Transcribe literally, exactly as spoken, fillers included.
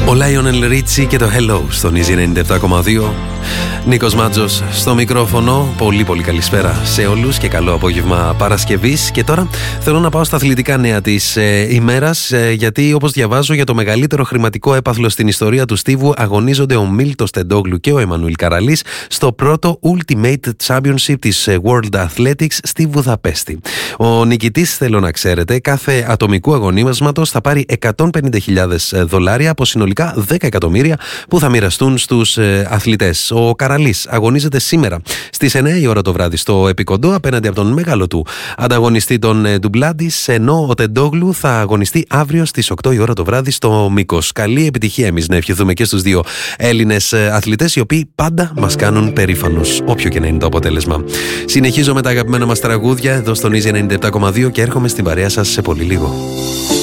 Ο Λάιονελ Ρίτσι και το Hello στον Easy ενενήντα επτά κόμμα δύο. Νίκος Μάτζος στο μικρόφωνο. Πολύ πολύ καλησπέρα σε όλους και καλό απόγευμα Παρασκευής. Και τώρα θέλω να πάω στα αθλητικά νέα της ε, ημέρας, ε, γιατί όπως διαβάζω, για το μεγαλύτερο χρηματικό έπαθλο στην ιστορία του στίβου αγωνίζονται ο Μίλτος Τεντόγλου και ο Εμμανουήλ Καραλής στο πρώτο Ultimate Championship της World Athletics στη Βουδαπέστη. Ο νικητής, θέλω να ξέρετε, κάθε ατομικού αγωνίσματος θα πάρει εκατόν πενήντα χιλιάδες δολάρια από συνολικά δέκα εκατομμύρια που θα μοιραστούν στους ε, αθλητές. Ο Καραλής αγωνίζεται σήμερα στις εννιά η ώρα το βράδυ στο Επικοντό απέναντι από τον μεγάλο του ανταγωνιστή τον ε, Ντουμπλάντης, ενώ ο Τεντόγλου θα αγωνιστεί αύριο στις οκτώ η ώρα το βράδυ στο Μήκος. Καλή επιτυχία εμείς να ευχηθούμε και στους δύο Έλληνες ε, αθλητές, οι οποίοι πάντα μας κάνουν περήφανους, όποιο και να είναι το αποτέλεσμα. Συνεχίζω με τα αγαπημένα μας τραγούδια εδώ στον Easy ενενήντα επτά κόμμα δύο και έρχομαι στην παρέα σας σε πολύ λίγο.